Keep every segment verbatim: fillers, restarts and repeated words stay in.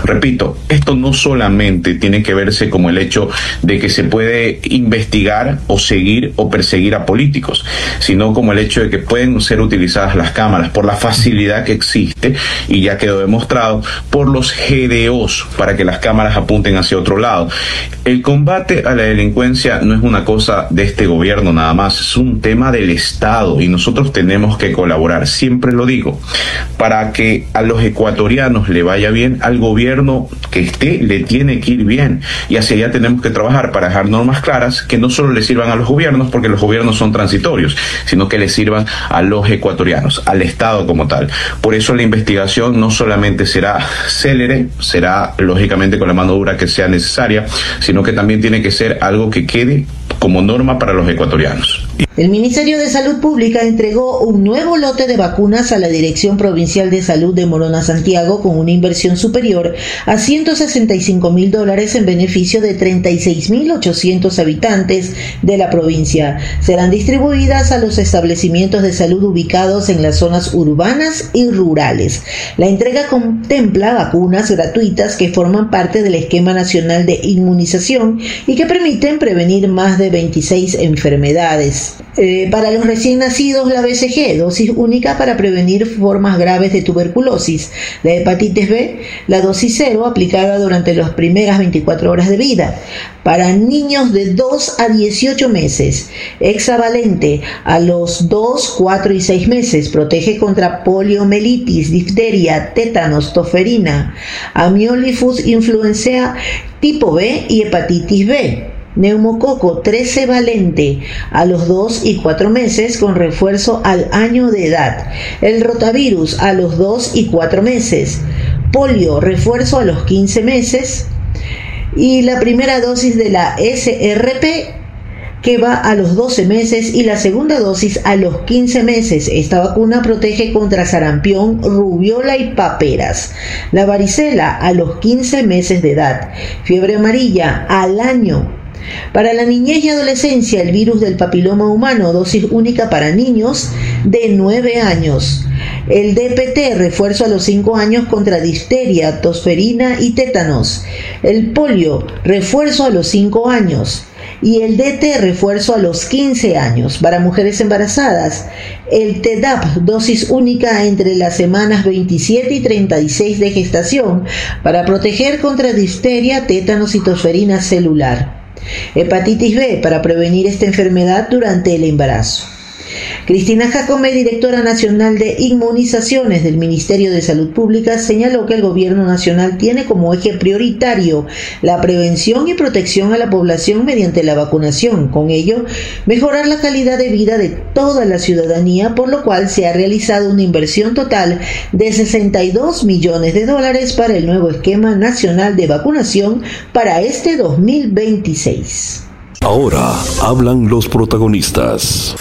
Repito, esto no solamente tiene que verse como el hecho de que se puede investigar o seguir o perseguir a políticos, sino como el hecho de que pueden ser utilizadas las cámaras por la facilidad que existe, y ya quedó demostrado, por los G D Os para que las cámaras apunten hacia otro lado. El combate a la delincuencia no es una cosa de este gobierno nada más, es un tema del Estado y nosotros tenemos que colaborar, siempre lo digo, para que a los ecuatorianos le vaya bien, al gobierno que esté le tiene que ir bien, y hacia allá tenemos que trabajar para dejar normas claras que no solo le sirvan a los gobiernos, porque los gobiernos son transitorios, sino que le sirvan a los ecuatorianos, al Estado como tal. Por eso la investigación no solamente será célere, será lógicamente con la mano dura que sea necesaria, sino que también tiene que ser algo que quede como norma para los ecuatorianos. El Ministerio de Salud Pública entregó un nuevo lote de vacunas a la Dirección Provincial de Salud de Morona Santiago con una inversión superior a ciento sesenta y cinco mil dólares en beneficio de treinta y seis mil ochocientos habitantes de la provincia. Serán distribuidas a los establecimientos de salud ubicados en las zonas urbanas y rurales. La entrega contempla vacunas gratuitas que forman parte del Esquema Nacional de Inmunización y que permiten prevenir más de veintiséis enfermedades. Eh, para los recién nacidos, la B C G, dosis única para prevenir formas graves de tuberculosis. La hepatitis B, la dosis cero aplicada durante las primeras veinticuatro horas de vida. Para niños de dos a dieciocho meses, hexavalente a los dos, cuatro y seis meses, protege contra poliomielitis, difteria, tétanos, tosferina, Amyloidosis influenzae tipo B y hepatitis B. Neumococo trece valente a los dos y cuatro meses con refuerzo al año de edad. El rotavirus a los dos y cuatro meses. Polio, refuerzo a los quince meses. Y la primera dosis de la S R P que va a los doce meses y la segunda dosis a los quince meses. Esta vacuna protege contra sarampión, rubiola y paperas. La varicela a los quince meses de edad. Fiebre amarilla al año. Para la niñez y adolescencia, el virus del papiloma humano, dosis única para niños de nueve años. El D P T, refuerzo a los cinco años contra difteria, tosferina y tétanos. El polio, refuerzo a los cinco años. Y el D T, refuerzo a los quince años. Para mujeres embarazadas, el T D A P, dosis única entre las semanas veintisiete y treinta y seis de gestación, para proteger contra difteria, tétanos y tosferina celular. Hepatitis B, para prevenir esta enfermedad durante el embarazo. Cristina Jacome, directora nacional de inmunizaciones del Ministerio de Salud Pública, señaló que el gobierno nacional tiene como eje prioritario la prevención y protección a la población mediante la vacunación. Con ello, mejorar la calidad de vida de toda la ciudadanía, por lo cual se ha realizado una inversión total de sesenta y dos millones de dólares para el nuevo esquema nacional de vacunación para este dos mil veintiséis. Ahora hablan los protagonistas.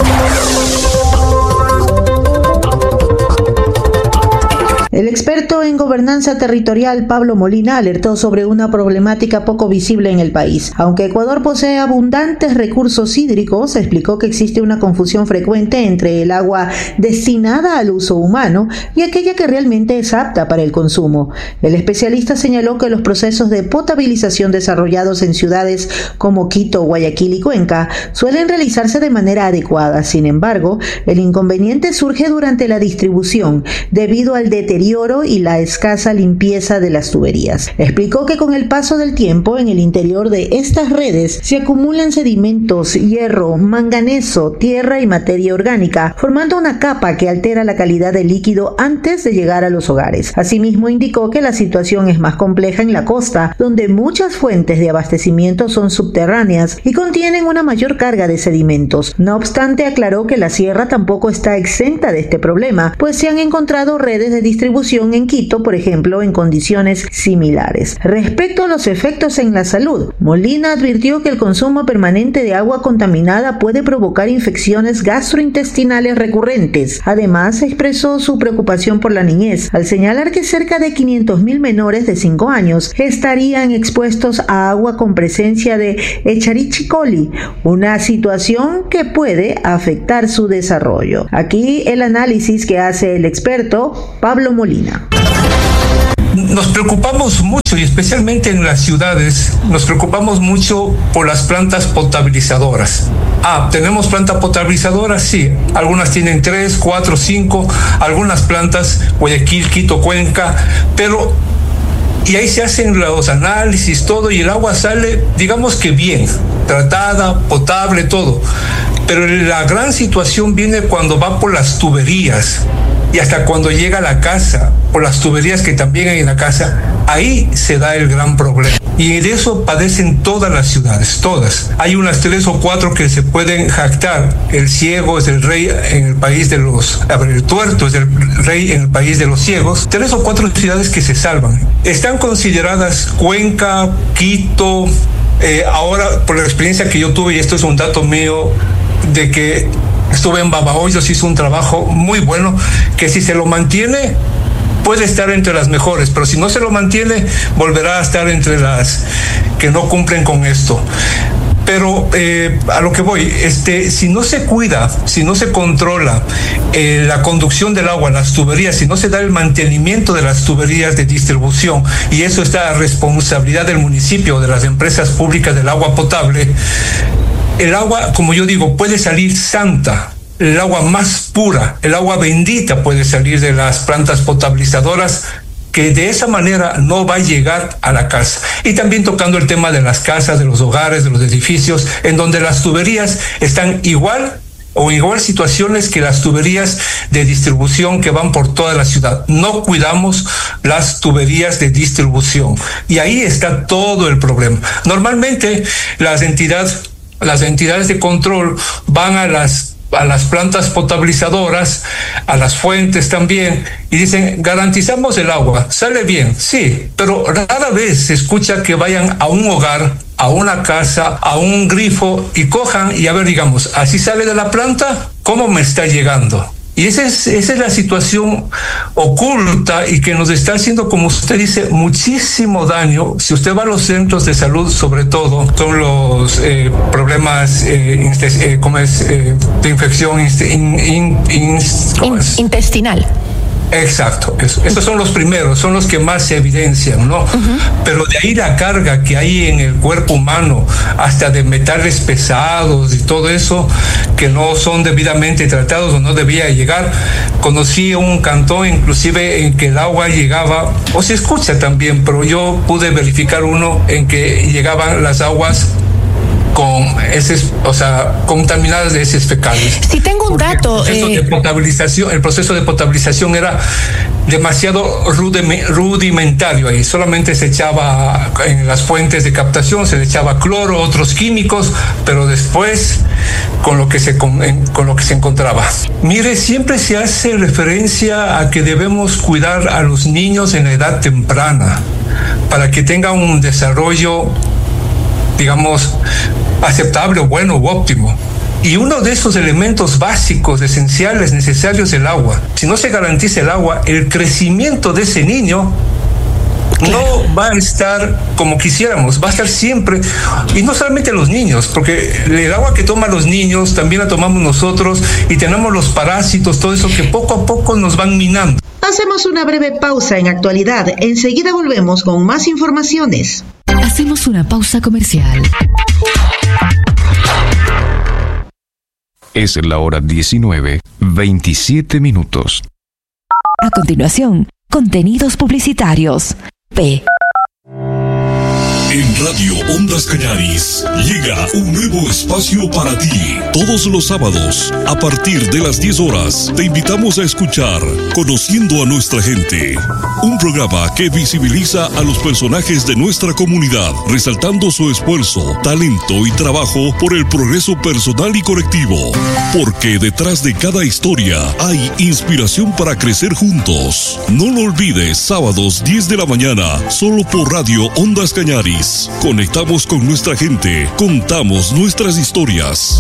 El experto en gobernanza territorial Pablo Molina alertó sobre una problemática poco visible en el país. Aunque Ecuador posee abundantes recursos hídricos, explicó que existe una confusión frecuente entre el agua destinada al uso humano y aquella que realmente es apta para el consumo. El especialista señaló que los procesos de potabilización desarrollados en ciudades como Quito, Guayaquil y Cuenca suelen realizarse de manera adecuada. Sin embargo, el inconveniente surge durante la distribución, debido al deterioro y la escasa limpieza de las tuberías. Explicó que con el paso del tiempo en el interior de estas redes se acumulan sedimentos, hierro, manganeso, tierra y materia orgánica, formando una capa que altera la calidad del líquido antes de llegar a los hogares. Asimismo, indicó que la situación es más compleja en la costa, donde muchas fuentes de abastecimiento son subterráneas y contienen una mayor carga de sedimentos. No obstante, aclaró que la sierra tampoco está exenta de este problema, pues se han encontrado redes de distribución en Quito, por ejemplo, en condiciones similares. Respecto a los efectos en la salud, Molina advirtió que el consumo permanente de agua contaminada puede provocar infecciones gastrointestinales recurrentes. Además, expresó su preocupación por la niñez, al señalar que cerca de quinientos mil menores de cinco años estarían expuestos a agua con presencia de Escherichia coli, una situación que puede afectar su desarrollo. Aquí el análisis que hace el experto Pablo Molina. nos preocupamos mucho, y especialmente en las ciudades, nos preocupamos mucho por las plantas potabilizadoras. Ah, ¿tenemos planta potabilizadora? Sí, algunas tienen tres, cuatro, cinco, algunas plantas, Guayaquil, Quito, Cuenca, pero y ahí se hacen los análisis, todo, y el agua sale, digamos que bien, tratada, potable, todo. Pero la gran situación viene cuando va por las tuberías y hasta cuando llega a la casa, por las tuberías que también hay en la casa, ahí se da el gran problema. Y de eso padecen todas las ciudades, todas. Hay unas tres o cuatro que se pueden jactar. El ciego es el rey en el país de los... A ver, el tuerto es el rey en el país de los ciegos. Tres o cuatro ciudades que se salvan. Están consideradas Cuenca, Quito. Eh, ahora, por la experiencia que yo tuve, y esto es un dato mío, de que estuve en Babahoyos, hizo un trabajo muy bueno, que si se lo mantiene, puede estar entre las mejores, pero si no se lo mantiene, volverá a estar entre las que no cumplen con esto. Pero eh, a lo que voy, este, si no se cuida, si no se controla eh, la conducción del agua, las tuberías, si no se da el mantenimiento de las tuberías de distribución, y eso está a responsabilidad del municipio, de las empresas públicas del agua potable, el agua, como yo digo, puede salir santa. El agua más pura, el agua bendita puede salir de las plantas potabilizadoras, que de esa manera no va a llegar a la casa. Y también tocando el tema de las casas, de los hogares, de los edificios, en donde las tuberías están igual o en igual situaciones que las tuberías de distribución que van por toda la ciudad. No cuidamos las tuberías de distribución y ahí está todo el problema. Normalmente las entidades, las entidades de control van a las a las plantas potabilizadoras, a las fuentes también, y dicen, garantizamos el agua, sale bien, sí, pero rara vez se escucha que vayan a un hogar, a una casa, a un grifo, y cojan, y a ver, digamos, así sale de la planta, ¿cómo me está llegando? Y esa es, esa es la situación oculta y que nos está haciendo, como usted dice, muchísimo daño. Si usted va a los centros de salud, sobre todo, son los eh, problemas eh, eh, ¿cómo es? Eh, de infección in, in, in, ¿cómo es? intestinal. Exacto, eso. Estos son los primeros, son los que más se evidencian, ¿no? Uh-huh. Pero de ahí la carga que hay en el cuerpo humano, hasta de metales pesados y todo eso, que no son debidamente tratados o no debía llegar. Conocí un cantón inclusive en que el agua llegaba, o se escucha también, pero yo pude verificar uno en que llegaban las aguas con heces, o sea, contaminadas de heces fecales. Si tengo un dato, el proceso eh... de potabilización, el proceso de potabilización era demasiado rudimentario ahí. Solamente se echaba en las fuentes de captación, se le echaba cloro, otros químicos, pero después con lo que se con, con lo que se encontraba. Mire, siempre se hace referencia a que debemos cuidar a los niños en la edad temprana para que tengan un desarrollo, digamos, aceptable o bueno o óptimo. Y uno de esos elementos básicos, esenciales, necesarios es el agua. Si no se garantiza el agua, el crecimiento de ese niño no va a estar como quisiéramos, va a estar siempre, y no solamente los niños, porque el agua que toman los niños también la tomamos nosotros, y tenemos los parásitos, todo eso que poco a poco nos van minando. Hacemos una breve pausa en actualidad, enseguida volvemos con más informaciones. Hacemos una pausa comercial. Es la hora diecinueve, veintisiete minutos. A continuación, contenidos publicitarios. P. En Radio Ondas Cañaris llega un nuevo espacio para ti. Todos los sábados, a partir de las diez horas, te invitamos a escuchar Conociendo a Nuestra Gente, un programa que visibiliza a los personajes de nuestra comunidad, resaltando su esfuerzo, talento y trabajo por el progreso personal y colectivo. Porque detrás de cada historia hay inspiración para crecer juntos. No lo olvides, sábados diez de la mañana, solo por Radio Ondas Cañaris. Conectamos con nuestra gente, contamos nuestras historias.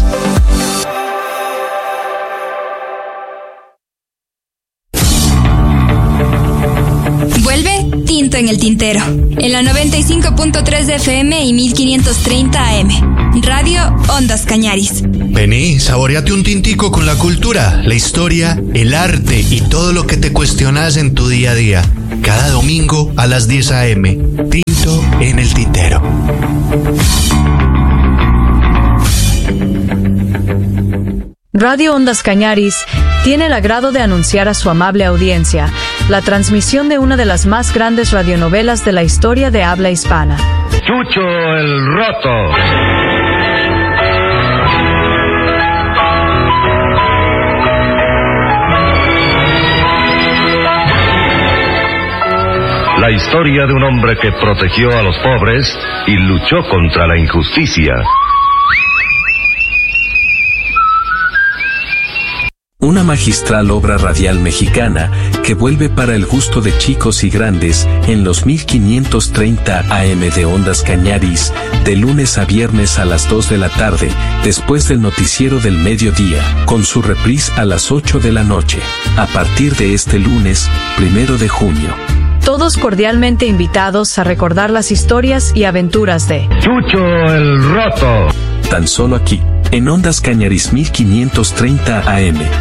Vuelve Tinto conocimiento en el tintero. En la noventa y cinco punto tres de F M y mil quinientos treinta A M. Radio Ondas Cañaris. Vení, saboreate un tintico con la cultura, la historia, el arte y todo lo que te cuestionas en tu día a día. Cada domingo a las diez A M. Tinto en el tintero. Radio Ondas Cañaris tiene el agrado de anunciar a su amable audiencia la transmisión de una de las más grandes radionovelas de la historia de habla hispana. Chucho el Roto. La historia de un hombre que protegió a los pobres y luchó contra la injusticia. Una magistral obra radial mexicana que vuelve para el gusto de chicos y grandes en los mil quinientos treinta A M de Ondas Cañaris, de lunes a viernes a las dos de la tarde, después del noticiero del mediodía, con su reprise a las ocho de la noche, a partir de este lunes, primero de junio. Todos cordialmente invitados a recordar las historias y aventuras de Chucho el Roto. Tan solo aquí, en Ondas Cañaris mil quinientos treinta A M.